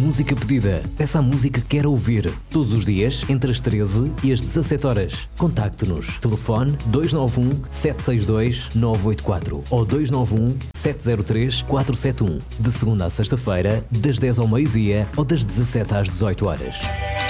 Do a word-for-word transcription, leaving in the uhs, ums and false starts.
música pedida. Peça a música que quer ouvir. Todos os dias, entre as treze e as dezassete horas. Contacte-nos. Telefone dois nove um, sete seis dois, nove oito quatro ou dois nove um, sete zero três, quatro sete um. De segunda a sexta-feira, das dez ao meio-dia ou das dezassete às dezoito horas.